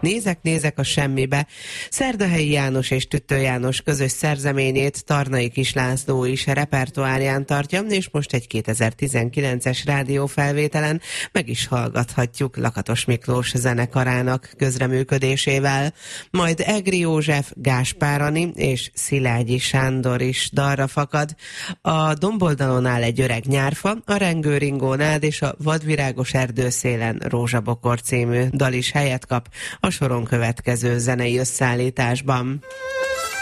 Nézek a semmibe. Szerdahelyi János és Tüttő János közös szerzeményét Tarnai Kis László is repertoárján tartja, és most egy 2019-es rádiófelvételen meg is hallgathatjuk Lakatos Miklós zenekarának közreműködésével. Majd Egri József, Gáspár Ani és Szilágyi Sándor is dalra fakad. A domboldalon áll egy öreg nyárfa, a Rengőringónád és a Vadvirágos erdőszélen Rózsabokor című dal is helyet kap a soron következő zenei összeállításban.